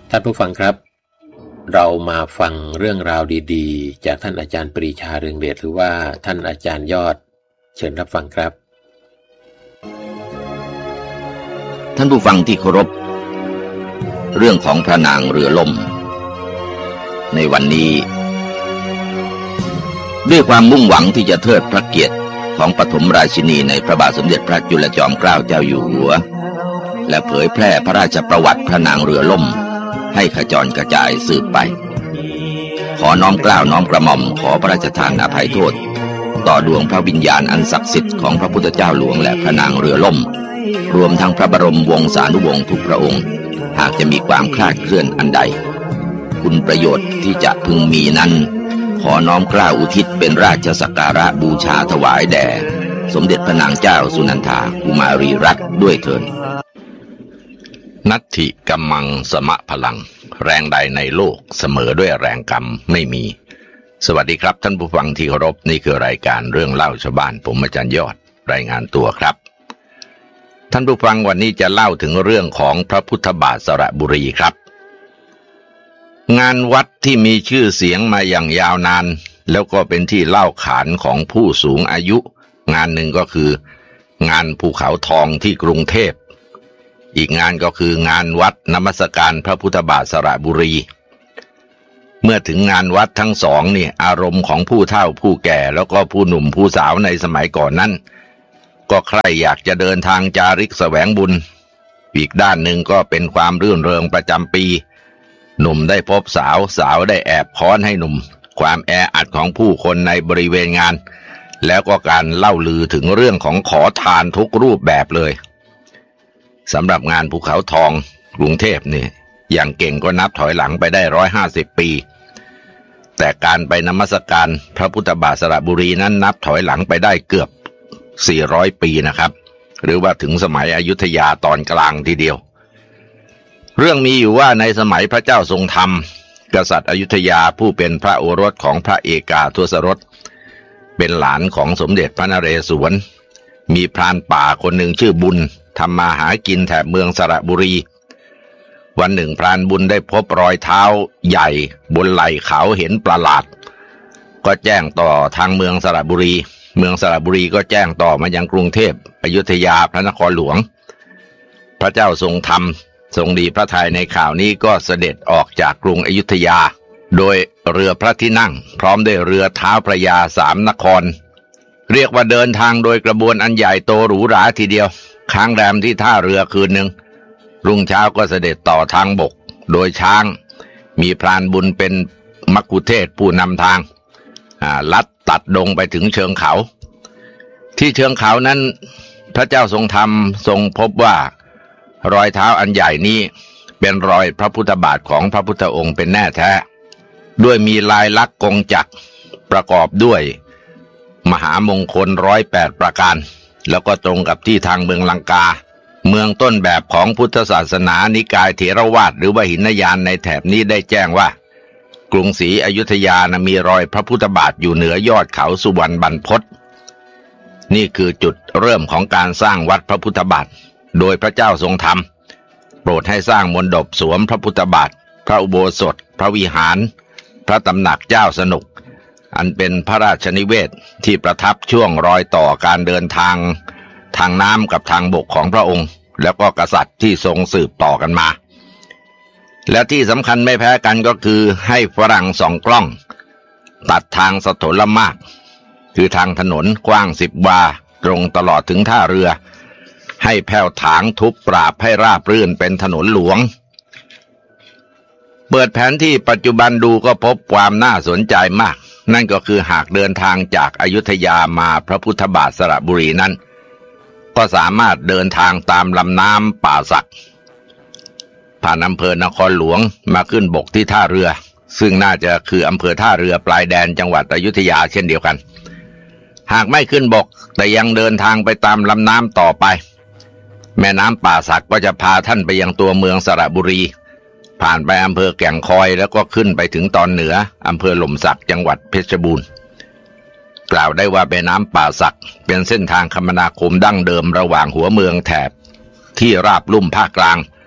ท่านผู้ฟังครับเรามาฟังเรื่องราวดีๆจากท่านอาจารย์ปรีชาเรืองเดชหรือว่าท่านอาจารย์ยอดเชิญรับฟังครับท่านผู้ฟังที่เคารพเรื่องของพระนางเรือล่มในวันนี้ด้วยความมุ่งหวังที่จะเทิดพระเกียรติของปฐมราชินีในพระบาทสมเด็จพระจุลจอมเกล้าเจ้าอยู่หัวและเผยแพร่พระราชประวัติพระนางเรือล่มให้ขจรกระจายสืบไปขอน้อมเกล้าน้อมกระหม่อมขอพระราชทานอภัยโทษต่อดวงพระวิญญาณอันศักดิ์สิทธิ์ของพระพุทธเจ้าหลวงและพระนางเรือล่มรวมทั้งพระบรมวงศานุวงศ์ทุกพระองค์หากจะมีความคลาดเคลื่อนอันใดคุณประโยชน์ที่จะพึงมีนั้นขอน้อมเกล้าอุทิศเป็นราชสักการะบูชาถวายแด่สมเด็จพระนางเจ้าสุนันทากุมารีรัตน์ด้วยเถิดนัตถิกัมมังสมะพลังแรงใดในโลกเสมอด้วยแรงกรรมไม่มีสวัสดีครับท่านผู้ฟังที่เคารพนี่คือรายการเรื่องเล่าชาวบ้านผมอาจารย์ยอดรายงานตัวครับท่านผู้ฟังวันนี้จะเล่าถึงเรื่องของพระพุทธบาทสระบุรีครับงานวัดที่มีชื่อเสียงมาอย่างยาวนานแล้วก็เป็นที่เล่าขานของผู้สูงอายุงานหนึ่งก็คืองานภูเขาทองที่กรุงเทพอีกงานก็คืองานวัดนมัสการพระพุทธบาทสระบุรีเมื่อถึงงานวัดทั้งสองนี่อารมณ์ของผู้เฒ่าผู้แก่แล้วก็ผู้หนุ่มผู้สาวในสมัยก่อนนั้นก็ใคร่อยากจะเดินทางจาริกแสวงบุญอีกด้านหนึ่งก็เป็นความรื่นเริงประจำปีหนุ่มได้พบสาวสาวได้แอบค้อนให้หนุ่มความแออัดของผู้คนในบริเวณงานแล้วก็การเล่าลือถึงเรื่องของขอทานทุกรูปแบบเลยสำหรับงานภูเขาทองกรุงเทพนี่อย่างเก่งก็นับถอยหลังไปได้150 ปีแต่การไปนมัสการพระพุทธบาทสระบุรีนั้นนับถอยหลังไปได้เกือบ400 ปีนะครับหรือว่าถึงสมัยอยุธยาตอนกลางทีเดียวเรื่องมีอยู่ว่าในสมัยพระเจ้าทรงธรรมกษัตริย์อยุธยาผู้เป็นพระโอรสของพระเอกาทศรสเป็นหลานของสมเด็จพระนเรศวรมีพรานป่าคนหนึ่งชื่อบุญทำมาหากินแถบเมืองสระบุรีวันหนึ่งพรานบุญได้พบรอยเท้าใหญ่บนไหล่เขาเห็นประหลาดก็แจ้งต่อทางเมืองสระบุรีเมืองสระบุรีก็แจ้งต่อมายังกรุงเทพอยุธยาพระนครหลวงพระเจ้าทรงธรรมทรงดีพระทัยในข่าวนี้ก็เสด็จออกจากกรุงอยุธยาโดยเรือพระที่นั่งพร้อมด้วยเรือเท้าพระยา3 นครเรียกว่าเดินทางโดยกระบวนอันใหญ่โตหรูหราทีเดียวค้างแรมที่ท่าเรือคืนหนึ่งรุ่งเช้าก็เสด็จต่อทางบกโดยช้างมีพรานบุญเป็นมัคคุเทศก์ผู้นำทางลัดตัดดงไปถึงเชิงเขาที่เชิงเขานั้นพระเจ้าทรงธรรมทรงพบว่ารอยเท้าอันใหญ่นี้เป็นรอยพระพุทธบาทของพระพุทธองค์เป็นแน่แท้ด้วยมีลายลักษณ์กงจักรประกอบด้วยมหามงคล108 ประการแล้วก็ตรงกับที่ทางเมืองลังกาเมืองต้นแบบของพุทธศาสนานิกายเถรวาทหรือว่าหินยานในแถบนี้ได้แจ้งว่ากรุงศรีอยุธยามีรอยพระพุทธบาทอยู่เหนือยอดเขาสุวรรณบรรพตนี่คือจุดเริ่มของการสร้างวัดพระพุทธบาทโดยพระเจ้าทรงธรรมโปรดให้สร้างมณฑปสวมพระพุทธบาทพระอุโบสถพระวิหารพระตำหนักเจ้าสนุกอันเป็นพระราชนิเวศที่ประทับช่วงรอยต่อการเดินทางทางน้ำกับทางบกของพระองค์แล้วก็กษัตริย์ที่ทรงสืบต่อกันมาและที่สำคัญไม่แพ้กันก็คือให้ฝรั่งส่องกล้องตัดทางสถลมากคือทางถนนกว้าง10 วาตรงตลอดถึงท่าเรือให้แผ่วถางทุบปราบให้ราบรื่นเป็นถนนหลวงเปิดแผนที่ปัจจุบันดูก็พบความน่าสนใจมากนั่นก็คือหากเดินทางจากอยุธยามาพระพุทธบาทสระบุรีนั้นก็สามารถเดินทางตามลำน้ำป่าสักผ่านอำเภอนครหลวงมาขึ้นบกที่ท่าเรือซึ่งน่าจะคืออำเภอท่าเรือปลายแดนจังหวัดอยุธยาเช่นเดียวกันหากไม่ขึ้นบกแต่ยังเดินทางไปตามลำน้ำต่อไปแม่น้ำป่าสักก็จะพาท่านไปยังตัวเมืองสระบุรีผ่านไปอำเภอแก่งคอยแล้วก็ขึ้นไปถึงตอนเหนืออำเภอหล่มสักจังหวัดเพชรบูรณ์กล่าวได้ว่าแม่น้ำป่าสักเป็นเส้นทางคมนาคมดั้งเดิมระหว่างหัวเมืองแถบที่ราบลุ่มภาคกลาง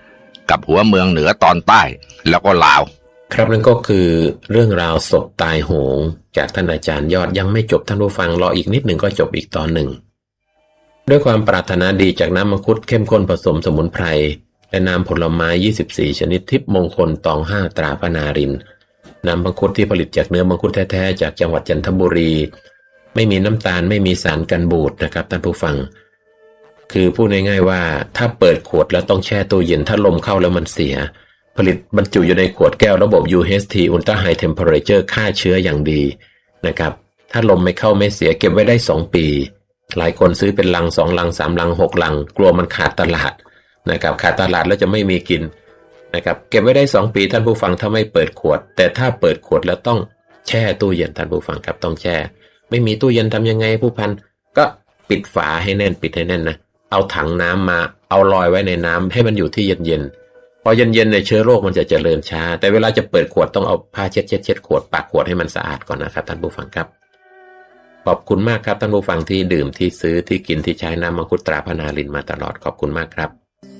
กับหัวเมืองเหนือตอนใต้แล้วก็ลาวครับนั่นก็คือเรื่องราวศพตายโหงจากท่านอาจารย์ยอดยังไม่จบท่านผู้ฟังรออีกนิดหนึ่งก็จบอีกตอนหนึ่งด้วยความปรารถนาดีจากน้ำมังคุดเข้มข้นผสมสมุนไพรและน้ำผลไม้24ชนิดทิพย์มงคลตอง5ตราพนารินน้ำมังคุดที่ผลิตจากเนื้อมังคุดแท้ๆจากจังหวัดจันทบุรีไม่มีน้ำตาลไม่มีสารกันบูดนะครับท่านผู้ฟังคือพูดง่ายๆว่าถ้าเปิดขวดแล้วต้องแช่ตู้เย็นถ้าลมเข้าแล้วมันเสียผลิตบรรจุอยู่ในขวดแก้วระบบ UHT Ultra High Temperature ฆ่าเชื้ออย่างดีนะครับถ้าลมไม่เข้าไม่เสียเก็บไว้ได้2ปีหลายคนซื้อเป็นลัง2ลัง3ลัง6ลังกลัวมันขาดตลาดนะครับขาดตลาดแล้วจะไม่มีกินนะครับเก็บไว้ได้2ปีท่านผู้ฟังถ้าไม่เปิดขวดแต่ถ้าเปิดขวดแล้วต้องแช่ตู้เย็นท่านผู้ฟังครับต้องแช่ไม่มีตู้เย็นทำยังไงผู้พันก็ปิดฝาให้แน่นปิดให้แน่นนะเอาถังน้ำมาเอาลอยไว้ในน้ำให้มันอยู่ที่เย็นๆพอเย็นๆในเชื้อโรคมันจะเจริญช้าแต่เวลาจะเปิดขวดต้องเอาผ้าเช็ดขวดปากขวดให้มันสะอาดก่อนนะครับท่านผู้ฟังครับขอบคุณมากครับท่านผู้ฟังที่ดื่มที่ซื้อที่กินที่ใช้น้ำมังคุดตราพนารินมาตลอดขอบคุณมากครับ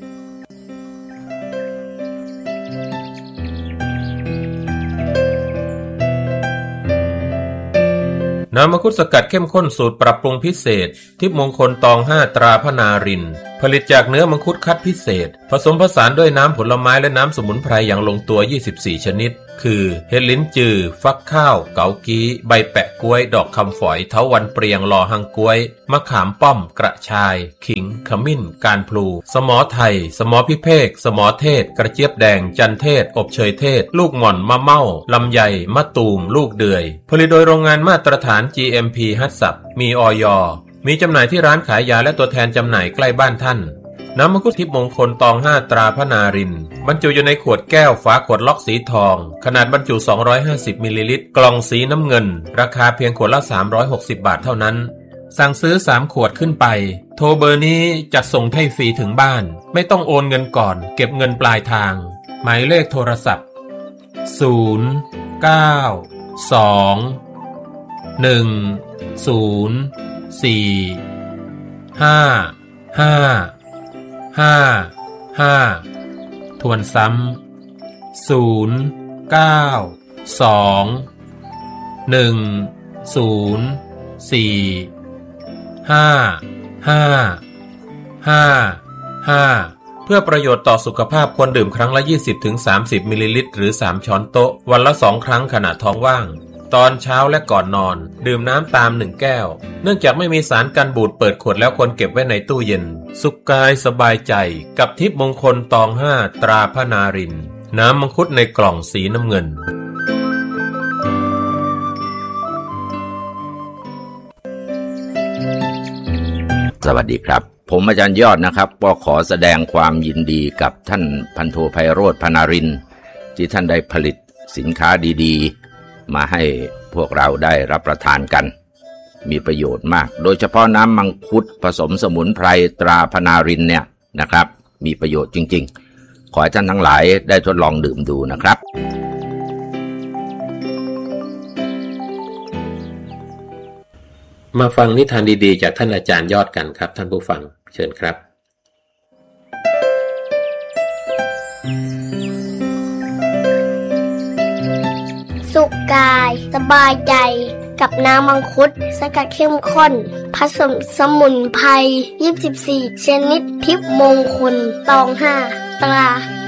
น้ำมังคุดสกัดเข้มข้นสูตรปรับปรุงพิเศษทิพย์มงคลตอง5ตราพนารินผลิตจากเนื้อมังคุดคัดพิเศษผสมผสานด้วยน้ำผลไม้และน้ำสมุนไพรอย่างลงตัว24ชนิดคือเห็ดลิ้นจือฟักข้าวเกากี้ใบแปะกล้วยดอกคำฝอยเถาวัลย์เปรียงลอหังกล้วยมะขามป้อมกระชายขิงขมิ้นการพลูสมอไทยสมอพิเภกสมอเทศกระเจี๊ยบแดงจันเทศอบเชยเทศลูกหม่อนมะเม่าลำไยมะตูมลูกเดือยผลิตโดยโรงงานมาตรฐาน GMP ฮัตสับมีอย.มีจำหน่ายที่ร้านขายยาและตัวแทนจำหน่ายใกล้บ้านท่านน้ำมังคุดทิพย์มงคลตอง5ตราพนารินบรรจุอยู่ในขวดแก้วฝาขวดล็อกสีทองขนาดบรรจุ250มิลลิลิตรกล่องสีน้ำเงินราคาเพียงขวดละ360บาทเท่านั้นสั่งซื้อ3ขวดขึ้นไปโทรเบอร์นี้จัดส่งให้ฟรีถึงบ้านไม่ต้องโอนเงินก่อนเก็บเงินปลายทางหมายเลขโทรศัพท์0 9 2 1 0 4 5 5 5 ทวนซ้ำ0 9 2 1 0 4 5 5 5 เพื่อประโยชน์ต่อสุขภาพควรดื่มครั้งละ 20-30 มิลลิลิตรหรือ3ช้อนโต๊ะวันละ2ครั้งขณะท้องว่างตอนเช้าและก่อนนอนดื่มน้ำตาม1แก้วเนื่องจากไม่มีสารกันบูดเปิดขวดแล้วควรเก็บไว้ในตู้เย็นสุขกายสบายใจกับทิพย์มงคลตอง5ตราพนารินน้ำมังคุดในกล่องสีน้ำเงินสวัสดีครับผมอาจารย์ยอดนะครับก็ขอแสดงความยินดีกับท่านพันโทไพโรจน์พนารินที่ท่านได้ผลิตสินค้าดีๆมาให้พวกเราได้รับประทานกันมีประโยชน์มากโดยเฉพาะน้ำมังคุดผสมสมุนไพรตราพนารินเนี่ยนะครับมีประโยชน์จริงๆขอให้ท่านทั้งหลายได้ทดลองดื่มดูนะครับมาฟังนิทานดีๆจากท่านอาจารย์ยอดกันครับท่านผู้ฟังเชิญครับสุขกายสบายใจกับน้ำมังคุดสกัดเข้มข้นผสมสมุนไพร24ชนิดทิพย์มงคลตอง5ตราพ